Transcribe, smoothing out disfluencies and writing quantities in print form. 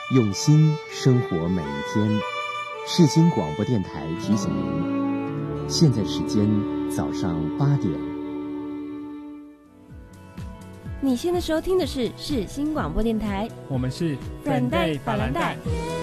用心生活每一天。世新广播电台提醒您，现在时间早上8点。 你现在收听的是世新广播电台， 我们是粉黛法兰黛。